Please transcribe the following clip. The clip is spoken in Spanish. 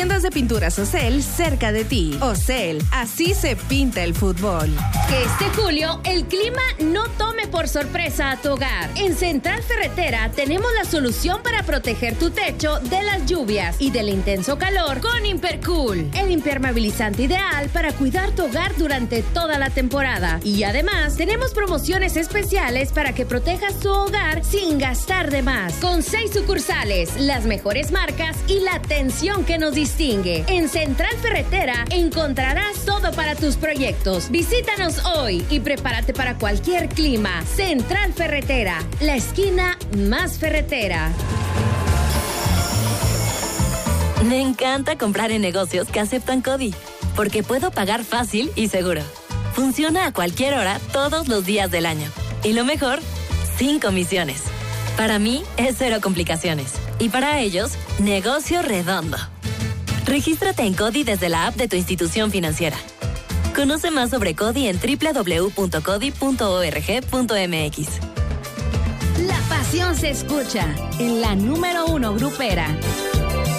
Tiendas de pinturas Ocel cerca de ti. Ocel, así se pinta el fútbol. Que este julio el clima no tome por sorpresa a tu hogar. En Central Ferretera tenemos la solución para proteger tu techo de las lluvias y del intenso calor con Impercool, el impermeabilizante ideal para cuidar tu hogar durante toda la temporada. Y además tenemos promociones especiales para que protejas tu hogar sin gastar de más. Con 6 sucursales, las mejores marcas y la atención que nos distingue. En Central Ferretera encontrarás todo para tus proyectos. Visítanos hoy y prepárate para cualquier clima. Central Ferretera, la esquina más ferretera. Me encanta comprar en negocios que aceptan CODI, porque puedo pagar fácil y seguro. Funciona a cualquier hora, todos los días del año. Y lo mejor, sin comisiones. Para mí, es cero complicaciones. Y para ellos, negocio redondo. Regístrate en CODI desde la app de tu institución financiera. Conoce más sobre CODI en www.codi.org.mx. La pasión se escucha en la número 1 grupera.